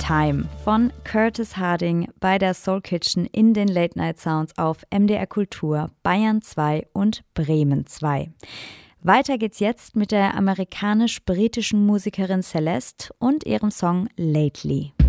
Time von Curtis Harding bei der Soul Kitchen in den Late Night Sounds auf MDR Kultur, Bayern 2 und Bremen 2. Weiter geht's jetzt mit der amerikanisch-britischen Musikerin Celeste und ihrem Song Lately.